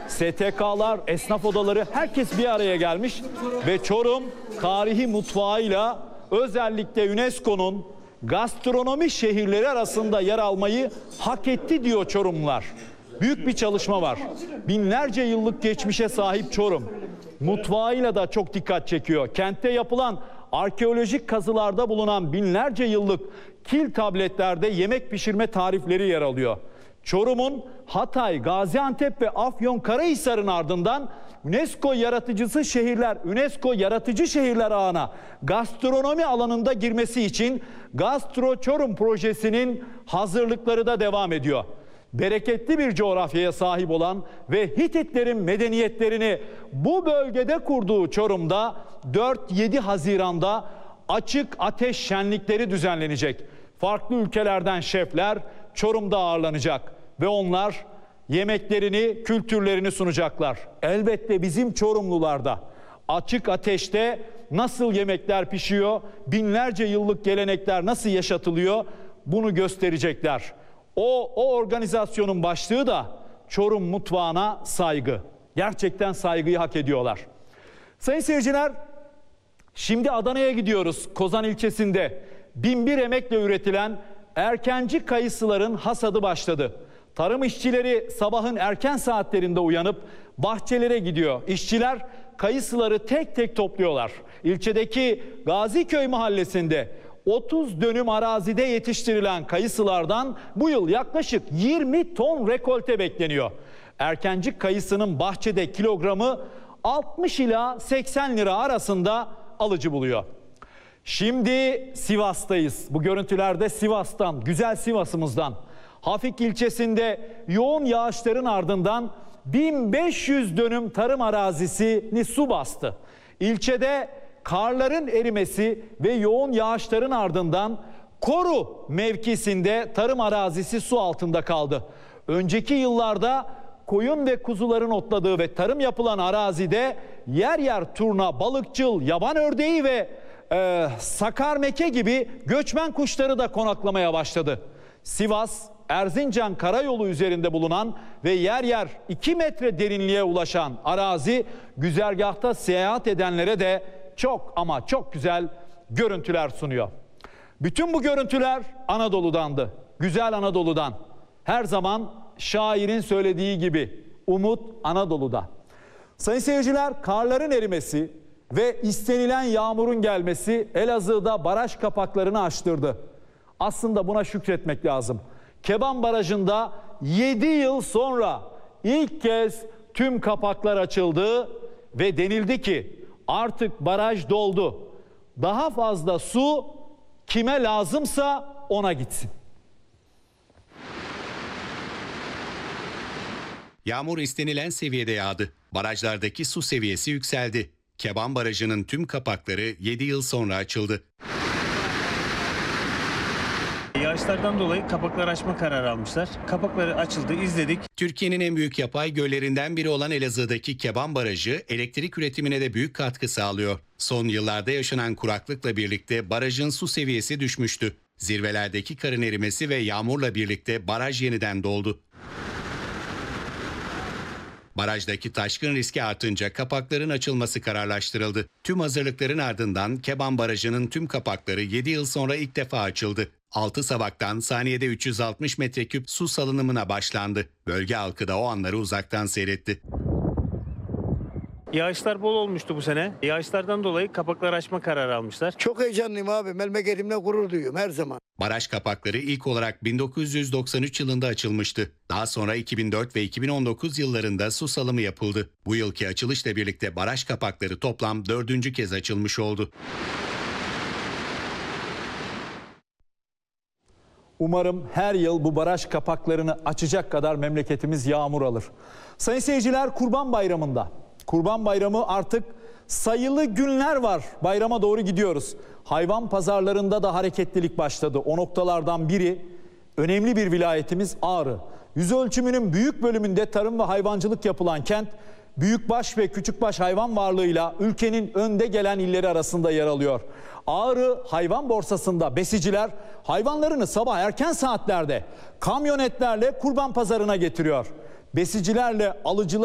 STK'lar, esnaf odaları, herkes bir araya gelmiş ve Çorum tarihi mutfağıyla özellikle UNESCO'nun gastronomi şehirleri arasında yer almayı hak etti diyor Çorumlular. Büyük bir çalışma var. Binlerce yıllık geçmişe sahip Çorum. Mutfağıyla da çok dikkat çekiyor. Kentte yapılan arkeolojik kazılarda bulunan binlerce yıllık kil tabletlerde yemek pişirme tarifleri yer alıyor. Çorum'un Hatay, Gaziantep ve Afyonkarahisar'ın ardından UNESCO Yaratıcı Şehirler Ağı'na gastronomi alanında girmesi için Gastro Çorum projesinin hazırlıkları da devam ediyor. Bereketli bir coğrafyaya sahip olan ve Hititlerin medeniyetlerini bu bölgede kurduğu Çorum'da 4-7 Haziran'da açık ateş şenlikleri düzenlenecek. Farklı ülkelerden şefler Çorum'da ağırlanacak ve onlar yemeklerini, kültürlerini sunacaklar. Elbette bizim Çorumlularda açık ateşte nasıl yemekler pişiyor, binlerce yıllık gelenekler nasıl yaşatılıyor bunu gösterecekler. O organizasyonun başlığı da Çorum mutfağına saygı. Gerçekten saygıyı hak ediyorlar. Sayın seyirciler, şimdi Adana'ya gidiyoruz. Kozan ilçesinde binbir emekle üretilen erkenci kayısıların hasadı başladı. Tarım işçileri sabahın erken saatlerinde uyanıp bahçelere gidiyor. İşçiler kayısıları tek tek topluyorlar. İlçedeki Gaziköy mahallesinde 30 dönüm arazide yetiştirilen kayısılardan bu yıl yaklaşık 20 ton rekolte bekleniyor. Erkencik kayısının bahçede kilogramı 60 ila 80 lira arasında alıcı buluyor. Şimdi Sivas'tayız. Bu görüntülerde Sivas'tan, güzel Sivas'ımızdan. Hafik ilçesinde yoğun yağışların ardından 1500 dönüm tarım arazisini su bastı. İlçede karların erimesi ve yoğun yağışların ardından Koru mevkisinde tarım arazisi su altında kaldı. Önceki yıllarda koyun ve kuzuların otladığı ve tarım yapılan arazide yer yer turna, balıkçıl, yaban ördeği ve sakarmeke gibi göçmen kuşları da konaklamaya başladı. Sivas, Erzincan karayolu üzerinde bulunan ve yer yer 2 metre derinliğe ulaşan arazi güzergahta seyahat edenlere de çok ama çok güzel görüntüler sunuyor. Bütün bu görüntüler Anadolu'dandı. Güzel Anadolu'dan. Her zaman şairin söylediği gibi umut Anadolu'da. Sayın seyirciler, karların erimesi ve istenilen yağmurun gelmesi Elazığ'da baraj kapaklarını açtırdı. Aslında buna şükretmek lazım. Keban Barajı'nda 7 yıl sonra ilk kez tüm kapaklar açıldı ve denildi ki artık baraj doldu. Daha fazla su kime lazımsa ona gitsin. Yağmur istenilen seviyede yağdı. Barajlardaki su seviyesi yükseldi. Keban Barajı'nın tüm kapakları 7 yıl sonra açıldı. Yağışlardan dolayı kapakları açma kararı almışlar. Kapakları açıldı, izledik. Türkiye'nin en büyük yapay göllerinden biri olan Elazığ'daki Keban Barajı elektrik üretimine de büyük katkı sağlıyor. Son yıllarda yaşanan kuraklıkla birlikte barajın su seviyesi düşmüştü. Zirvelerdeki karın erimesi ve yağmurla birlikte baraj yeniden doldu. Barajdaki taşkın riski artınca kapakların açılması kararlaştırıldı. Tüm hazırlıkların ardından Keban Barajı'nın tüm kapakları 7 yıl sonra ilk defa açıldı. 6 savaktan saniyede 360 metreküp su salınımına başlandı. Bölge halkı da o anları uzaktan seyretti. Yağışlar bol olmuştu bu sene. Yağışlardan dolayı kapakları açma kararı almışlar. Çok heyecanlıyım abi. Memleketimle gurur duyuyorum her zaman. Baraj kapakları ilk olarak 1993 yılında açılmıştı. Daha sonra 2004 ve 2019 yıllarında su salımı yapıldı. Bu yılki açılışla birlikte baraj kapakları toplam 4. kez açılmış oldu. Umarım her yıl bu baraj kapaklarını açacak kadar memleketimiz yağmur alır. Sayın seyirciler, Kurban Bayramı'nda. Kurban Bayramı artık sayılı günler var. Bayrama doğru gidiyoruz. Hayvan pazarlarında da hareketlilik başladı. O noktalardan biri önemli bir vilayetimiz Ağrı. Yüz ölçümünün büyük bölümünde tarım ve hayvancılık yapılan kent, büyükbaş ve küçükbaş hayvan varlığıyla ülkenin önde gelen illeri arasında yer alıyor. Ağrı Hayvan Borsası'nda besiciler hayvanlarını sabah erken saatlerde kamyonetlerle kurban pazarına getiriyor. Besicilerle alıcılar